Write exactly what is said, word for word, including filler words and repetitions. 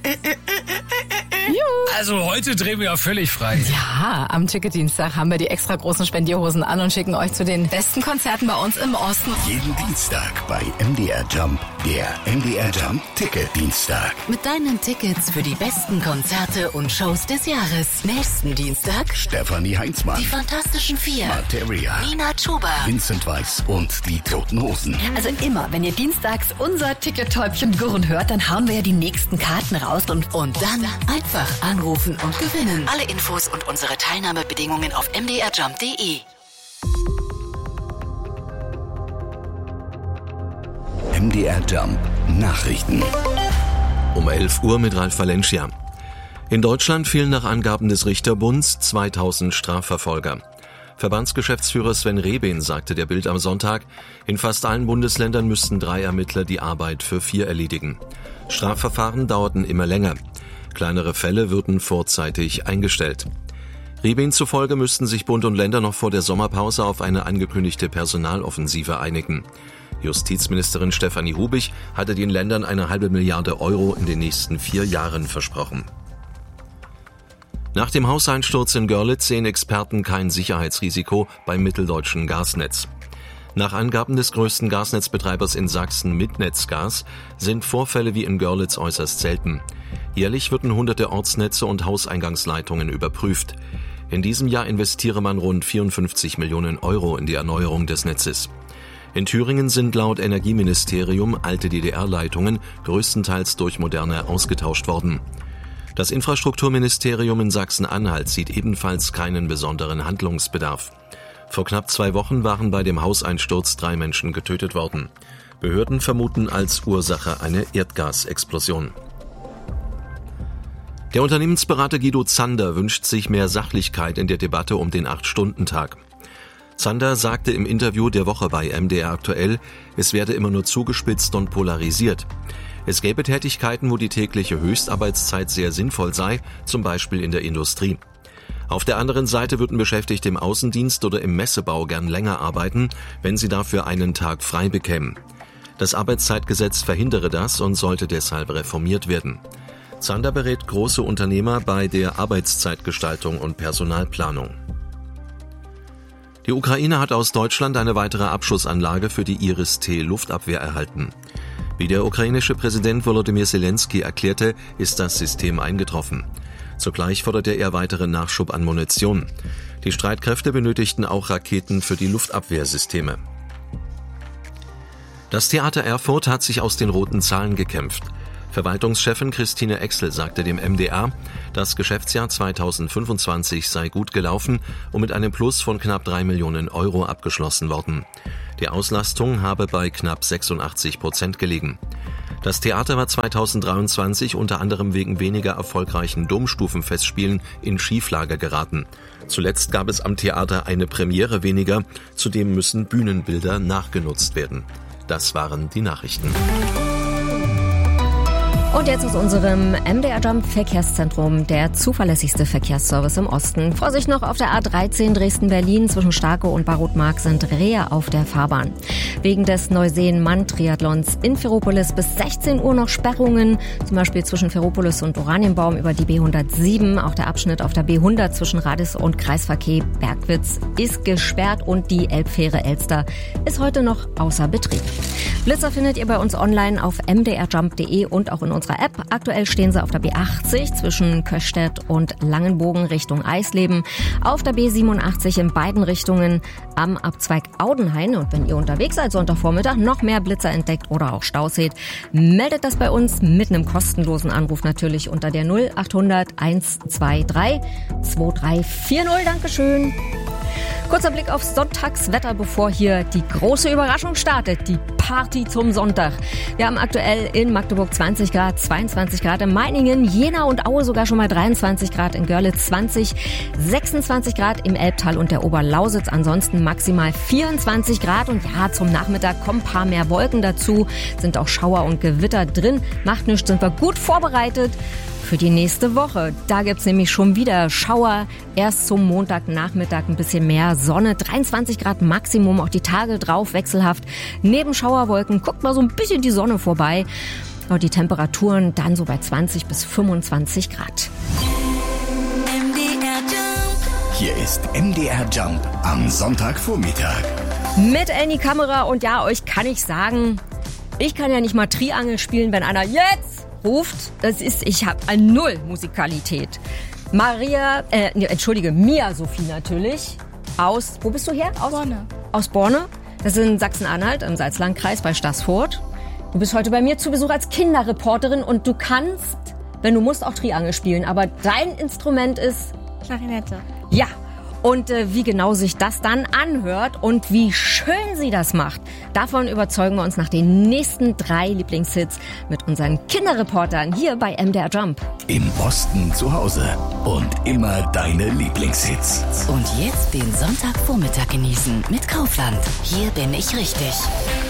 Also heute drehen wir ja völlig frei. Ja, am Ticketdienstag haben wir die extra großen Spendierhosen an und schicken euch zu den besten Konzerten bei uns im Osten. Jeden Dienstag bei M D R Jump, der M D R Jump Ticketdienstag. Mit deinen Tickets für die besten Konzerte und Shows des Jahres. Nächsten Dienstag Stefanie Heinzmann, die Fantastischen Vier, Materia, Nina Chuba, Vincent Weiss und die Toten Hosen. Also immer, wenn ihr dienstags unser Ticket-Täubchen gurren hört, dann hauen wir ja die nächsten Karten raus und, und dann einfach anrufen und gewinnen. Alle Infos und unsere Teilnahmebedingungen auf m d r jump punkt d e. M D R Jump Nachrichten. Um elf Uhr mit Ralf Valencia. In Deutschland fehlen nach Angaben des Richterbunds zweitausend Strafverfolger. Verbandsgeschäftsführer Sven Rehben sagte der Bild am Sonntag, in fast allen Bundesländern müssten drei Ermittler die Arbeit für vier erledigen. Strafverfahren dauerten immer länger. Kleinere Fälle würden vorzeitig eingestellt. Rehben zufolge müssten sich Bund und Länder noch vor der Sommerpause auf eine angekündigte Personaloffensive einigen. Justizministerin Stefanie Hubich hatte den Ländern eine halbe Milliarde Euro in den nächsten vier Jahren versprochen. Nach dem Hauseinsturz in Görlitz sehen Experten kein Sicherheitsrisiko beim mitteldeutschen Gasnetz. Nach Angaben des größten Gasnetzbetreibers in Sachsen, Midnetzgas, sind Vorfälle wie in Görlitz äußerst selten. Jährlich würden hunderte Ortsnetze und Hauseingangsleitungen überprüft. In diesem Jahr investiere man rund vierundfünfzig Millionen Euro in die Erneuerung des Netzes. In Thüringen sind laut Energieministerium alte D D R-Leitungen größtenteils durch moderne ausgetauscht worden. Das Infrastrukturministerium in Sachsen-Anhalt sieht ebenfalls keinen besonderen Handlungsbedarf. Vor knapp zwei Wochen waren bei dem Hauseinsturz drei Menschen getötet worden. Behörden vermuten als Ursache eine Erdgasexplosion. Der Unternehmensberater Guido Zander wünscht sich mehr Sachlichkeit in der Debatte um den acht-Stunden-Tag. Zander sagte im Interview der Woche bei M D R aktuell, es werde immer nur zugespitzt und polarisiert. Es gäbe Tätigkeiten, wo die tägliche Höchstarbeitszeit sehr sinnvoll sei, zum Beispiel in der Industrie. Auf der anderen Seite würden Beschäftigte im Außendienst oder im Messebau gern länger arbeiten, wenn sie dafür einen Tag frei bekämen. Das Arbeitszeitgesetz verhindere das und sollte deshalb reformiert werden. Zander berät große Unternehmer bei der Arbeitszeitgestaltung und Personalplanung. Die Ukraine hat aus Deutschland eine weitere Abschussanlage für die Iris-T-Luftabwehr erhalten. Wie der ukrainische Präsident Volodymyr Zelensky erklärte, ist das System eingetroffen. Zugleich forderte er weiteren Nachschub an Munition. Die Streitkräfte benötigten auch Raketen für die Luftabwehrsysteme. Das Theater Erfurt hat sich aus den roten Zahlen gekämpft. Verwaltungschefin Christine Exel sagte dem M D R, das Geschäftsjahr zweitausendfünfundzwanzig sei gut gelaufen und mit einem Plus von knapp drei Millionen Euro abgeschlossen worden. Die Auslastung habe bei knapp sechsundachtzig Prozent gelegen. Das Theater war zweitausenddreiundzwanzig unter anderem wegen weniger erfolgreichen Domstufenfestspielen in Schieflage geraten. Zuletzt gab es am Theater eine Premiere weniger, zudem müssen Bühnenbilder nachgenutzt werden. Das waren die Nachrichten. Und jetzt aus unserem M D R Jump Verkehrszentrum, der zuverlässigste Verkehrsservice im Osten. Vorsicht noch auf der A dreizehn Dresden-Berlin zwischen Starkow und Barotmark sind Rehe auf der Fahrbahn. Wegen des Neuseen-Mann-Triathlons in Ferropolis bis sechzehn Uhr noch Sperrungen, zum Beispiel zwischen Ferropolis und Oranienbaum über die B hundertsieben. Auch der Abschnitt auf der B hundert zwischen Radis und Kreisverkehr Bergwitz ist gesperrt und die Elbfähre Elster ist heute noch außer Betrieb. Blitzer findet ihr bei uns online auf m d r jump punkt d e und auch in unserer App. Aktuell stehen sie auf der B achtzig zwischen Köstädt und Langenbogen Richtung Eisleben, auf der B siebenundachtzig in beiden Richtungen am Abzweig Audenhain. Und wenn ihr unterwegs seid Sonntagvormittag, noch mehr Blitzer entdeckt oder auch Stau seht, meldet das bei uns mit einem kostenlosen Anruf natürlich unter der null achthundert hundertzweiundzwanzig zweiunddreißig vierzig. Dankeschön. Kurzer Blick aufs Sonntagswetter, bevor hier die große Überraschung startet, die Party zum Sonntag. Wir haben aktuell in Magdeburg zwanzig Grad, zweiundzwanzig Grad in Meiningen, Jena und Aue sogar schon mal dreiundzwanzig Grad, in Görlitz zwanzig, sechsundzwanzig Grad im Elbtal und der Oberlausitz, ansonsten maximal vierundzwanzig Grad. Und ja, zum Nachmittag kommen ein paar mehr Wolken dazu, sind auch Schauer und Gewitter drin. Macht nichts, sind wir gut vorbereitet für die nächste Woche. Da gibt's nämlich schon wieder Schauer. Erst zum Montagnachmittag ein bisschen mehr Sonne. dreiundzwanzig Grad Maximum, auch die Tage drauf wechselhaft. Neben Schauerwolken guckt mal so ein bisschen die Sonne vorbei. Und die Temperaturen dann so bei zwanzig bis fünfundzwanzig Grad. Hier ist M D R Jump am Sonntagvormittag. Mit Annie Kamera und ja, euch kann ich sagen, ich kann ja nicht mal Triangel spielen, wenn einer jetzt ruft. Das ist, ich habe eine Null Musikalität. Maria, äh, nee, entschuldige, Mia Sophie natürlich. Aus, wo bist du her? Aus Borne. Aus Borne. Das ist in Sachsen-Anhalt, im Salzlandkreis bei Staßfurt. Du bist heute bei mir zu Besuch als Kinderreporterin und du kannst, wenn du musst, auch Triangel spielen. Aber dein Instrument ist... Klarinette. Ja. Und äh, wie genau sich das dann anhört und wie schön sie das macht, davon überzeugen wir uns nach den nächsten drei Lieblingshits mit unseren Kinderreportern hier bei M D R Jump. Im Osten zu Hause und immer deine Lieblingshits. Und jetzt den Sonntagvormittag genießen mit Kaufland. Hier bin ich richtig.